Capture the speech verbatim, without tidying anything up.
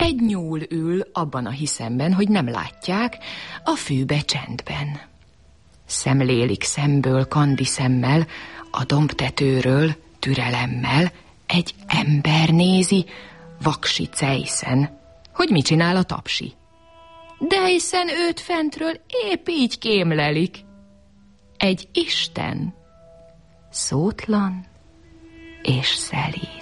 Egy nyúl ül abban a hiszemben, hogy nem látják, a fűbe csendben. Szemlélik szemből kandi szemmel, a dombtetőről türelemmel, egy ember nézi, vaksi cejszen, hogy mit csinál a tapsi. De hiszen őt fentről épp így kémlelik. Egy Isten, szótlan és szelíd.